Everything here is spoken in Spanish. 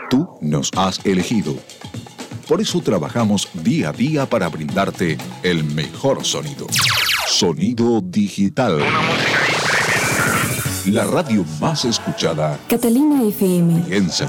Tú nos has elegido. Por eso trabajamos día a día para brindarte el mejor sonido. Sonido digital. La radio más escuchada. Catalina FM. Piensa